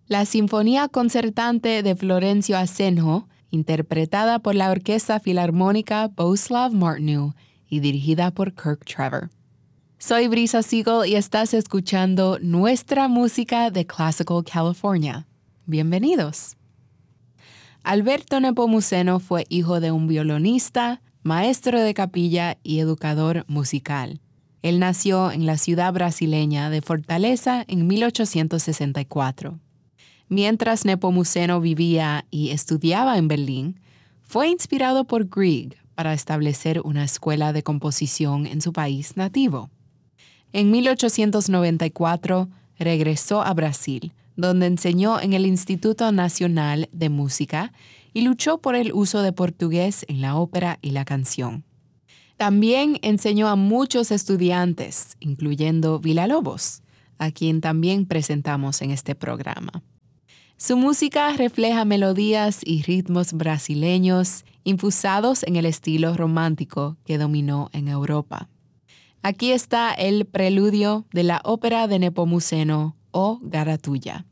La Sinfonía Concertante de Florencio Asenjo, interpretada por la Orquesta Filarmónica Bohuslav Martinu y dirigida por Kirk Trevor. Soy Brisa Siegel y estás escuchando nuestra música de Classical California. Bienvenidos. Alberto Nepomuceno fue hijo de un violonista, maestro de capilla y educador musical. Él nació en la ciudad brasileña de Fortaleza en 1864. Mientras Nepomuceno vivía y estudiaba en Berlín, fue inspirado por Grieg para establecer una escuela de composición en su país nativo. En 1894 regresó a Brasil, donde enseñó en el Instituto Nacional de Música y luchó por el uso de portugués en la ópera y la canción. También enseñó a muchos estudiantes, incluyendo Villa-Lobos, a quien también presentamos en este programa. Su música refleja melodías y ritmos brasileños infusados en el estilo romántico que dominó en Europa. Aquí está el preludio de la ópera de Nepomuceno, O Garatulla.